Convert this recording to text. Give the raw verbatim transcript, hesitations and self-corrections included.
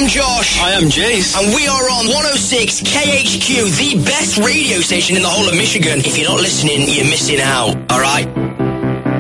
I'm Josh. I am Jace. And we are on one oh six K H Q, the best radio station in the whole of Michigan. If you're not listening, you're missing out, alright?